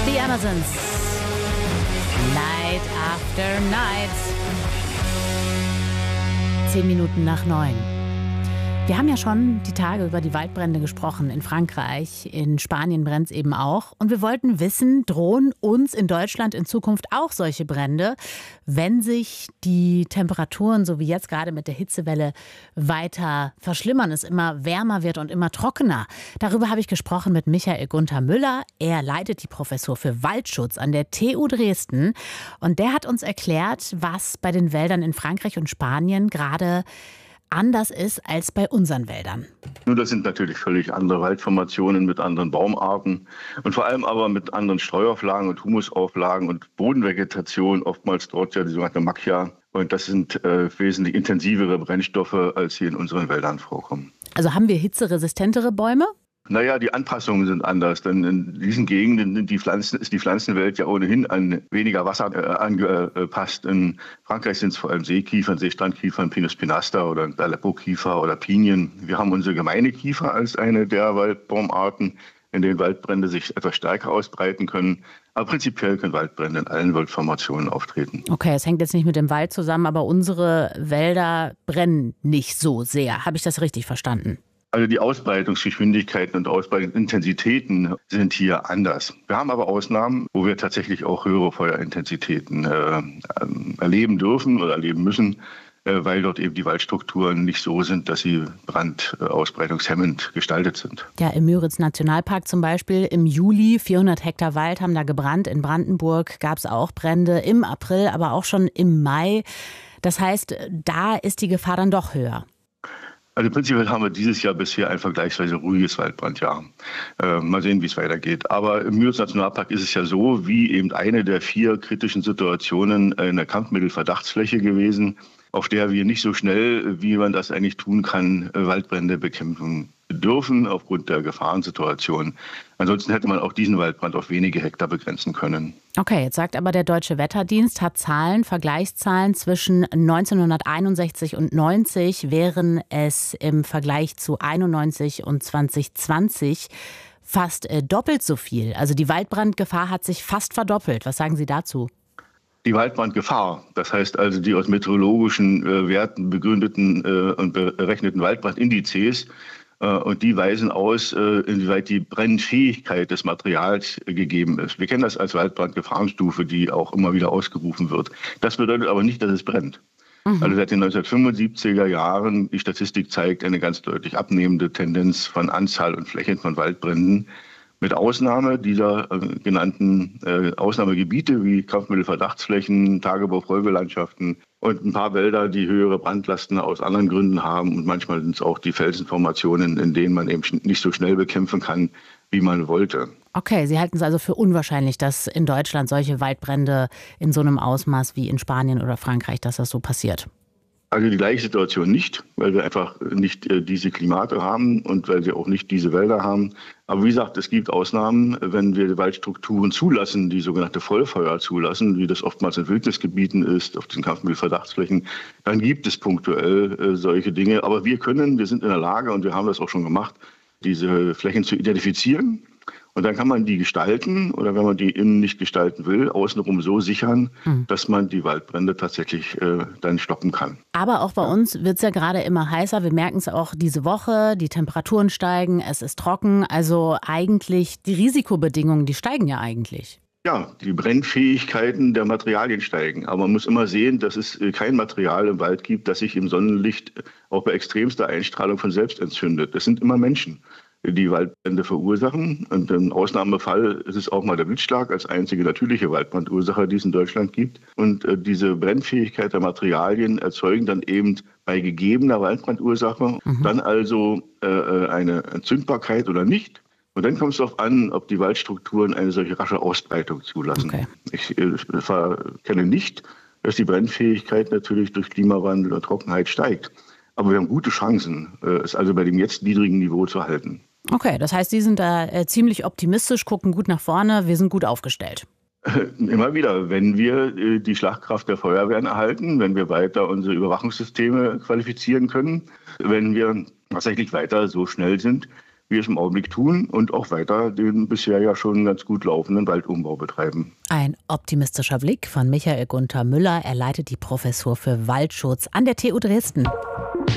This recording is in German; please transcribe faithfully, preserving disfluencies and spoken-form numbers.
The Amazons. Night after night. Zehn Minuten nach neun. Wir haben ja schon die Tage über die Waldbrände gesprochen. In Frankreich, in Spanien brennt es eben auch. Und wir wollten wissen, drohen uns in Deutschland in Zukunft auch solche Brände, wenn sich die Temperaturen, so wie jetzt gerade mit der Hitzewelle, weiter verschlimmern, es immer wärmer wird und immer trockener. Darüber habe ich gesprochen mit Michael Gunther Müller. Er leitet die Professur für Waldschutz an der T U Dresden. Und der hat uns erklärt, was bei den Wäldern in Frankreich und Spanien gerade anders ist als bei unseren Wäldern. Nun, das sind natürlich völlig andere Waldformationen mit anderen Baumarten und vor allem aber mit anderen Streuauflagen und Humusauflagen und Bodenvegetation, oftmals dort ja die sogenannte Macchia. Und das sind äh, wesentlich intensivere Brennstoffe, als hier in unseren Wäldern vorkommen. Also haben wir hitzeresistentere Bäume? Naja, die Anpassungen sind anders, denn in diesen Gegenden sind die Pflanzen, ist die Pflanzenwelt ja ohnehin an weniger Wasser äh, angepasst. In Frankreich sind es vor allem Seekiefern, Seestrandkiefern, Pinus pinaster oder Aleppo-Kiefer oder Pinien. Wir haben unsere gemeine Kiefer als eine der Waldbaumarten, in denen Waldbrände sich etwas stärker ausbreiten können. Aber prinzipiell können Waldbrände in allen Waldformationen auftreten. Okay, es hängt jetzt nicht mit dem Wald zusammen, aber unsere Wälder brennen nicht so sehr. Habe ich das richtig verstanden? Also die Ausbreitungsgeschwindigkeiten und Ausbreitungsintensitäten sind hier anders. Wir haben aber Ausnahmen, wo wir tatsächlich auch höhere Feuerintensitäten äh, erleben dürfen oder erleben müssen, äh, weil dort eben die Waldstrukturen nicht so sind, dass sie brandausbreitungshemmend gestaltet sind. Ja, im Müritz-Nationalpark zum Beispiel im Juli, vierhundert Hektar Wald haben da gebrannt. In Brandenburg gab es auch Brände im April, aber auch schon im Mai. Das heißt, da ist die Gefahr dann doch höher. Also prinzipiell haben wir dieses Jahr bisher ein vergleichsweise ruhiges Waldbrandjahr. Äh, mal sehen, wie es weitergeht. Aber im Müritz-Nationalpark ist es ja so, wie eben eine der vier kritischen Situationen eine Kampfmittelverdachtsfläche gewesen, auf der wir nicht so schnell, wie man das eigentlich tun kann, Waldbrände bekämpfen dürfen aufgrund der Gefahrensituation. Ansonsten hätte man auch diesen Waldbrand auf wenige Hektar begrenzen können. Okay, jetzt sagt aber der Deutsche Wetterdienst, hat Zahlen, Vergleichszahlen zwischen neunzehnhunderteinundsechzig und neunzig, wären es im Vergleich zu einundneunzig und zwanzig zwanzig fast äh, doppelt so viel. Also die Waldbrandgefahr hat sich fast verdoppelt. Was sagen Sie dazu? Die Waldbrandgefahr, das heißt also die aus meteorologischen äh, Werten begründeten äh, und berechneten Waldbrandindizes, äh, und die weisen aus, äh, inwieweit die Brennfähigkeit des Materials äh, gegeben ist. Wir kennen das als Waldbrandgefahrenstufe, die auch immer wieder ausgerufen wird. Das bedeutet aber nicht, dass es brennt. Mhm. Also seit den neunzehnhundertfünfundsiebziger Jahren, die Statistik zeigt eine ganz deutlich abnehmende Tendenz von Anzahl und Flächen von Waldbränden. Mit Ausnahme dieser äh, genannten äh, Ausnahmegebiete wie Kampfmittelverdachtsflächen, Tagebau-Folgelandschaften und ein paar Wälder, die höhere Brandlasten aus anderen Gründen haben. Und manchmal sind es auch die Felsenformationen, in denen man eben nicht so schnell bekämpfen kann, wie man wollte. Okay, Sie halten es also für unwahrscheinlich, dass in Deutschland solche Waldbrände in so einem Ausmaß wie in Spanien oder Frankreich, dass das so passiert? Also die gleiche Situation nicht, weil wir einfach nicht äh, diese Klimate haben und weil wir auch nicht diese Wälder haben. Aber wie gesagt, es gibt Ausnahmen, wenn wir Waldstrukturen zulassen, die sogenannte Vollfeuer zulassen, wie das oftmals in Wildnisgebieten ist, auf den Kampfmittelverdachtsflächen, dann gibt es punktuell äh, solche Dinge. Aber wir können, wir sind in der Lage und wir haben das auch schon gemacht, diese Flächen zu identifizieren. Und dann kann man die gestalten oder wenn man die innen nicht gestalten will, außenrum so sichern, mhm. dass man die Waldbrände tatsächlich äh, dann stoppen kann. Aber auch bei ja. uns wird es ja gerade immer heißer. Wir merken es auch diese Woche, die Temperaturen steigen, es ist trocken. Also eigentlich die Risikobedingungen, die steigen ja eigentlich. Ja, die Brennfähigkeiten der Materialien steigen. Aber man muss immer sehen, dass es kein Material im Wald gibt, das sich im Sonnenlicht auch bei extremster Einstrahlung von selbst entzündet. Das sind immer Menschen, die Waldbrände verursachen. Und im Ausnahmefall ist es auch mal der Blitzschlag als einzige natürliche Waldbrandursache, die es in Deutschland gibt. Und äh, diese Brennfähigkeit der Materialien erzeugen dann eben bei gegebener Waldbrandursache mhm. dann also äh, eine Entzündbarkeit oder nicht. Und dann kommt es darauf an, ob die Waldstrukturen eine solche rasche Ausbreitung zulassen. Okay. Ich äh, kenne nicht, dass die Brennfähigkeit natürlich durch Klimawandel und Trockenheit steigt. Aber wir haben gute Chancen, es also bei dem jetzt niedrigen Niveau zu halten. Okay, das heißt, Sie sind da äh, ziemlich optimistisch, gucken gut nach vorne, wir sind gut aufgestellt. Immer wieder, wenn wir äh, die Schlagkraft der Feuerwehren erhalten, wenn wir weiter unsere Überwachungssysteme qualifizieren können, wenn wir tatsächlich weiter so schnell sind, wir es im Augenblick tun und auch weiter den bisher ja schon ganz gut laufenden Waldumbau betreiben. Ein optimistischer Blick von Michael Gunther Müller. Er leitet die Professur für Waldschutz an der T U Dresden.